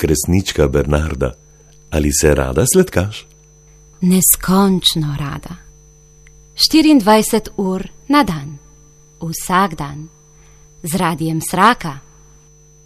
kresnička Bernarda, ali se rada sladkaš? Neskončno rada. 24 ur na dan, vsak dan, z radijem Sraka.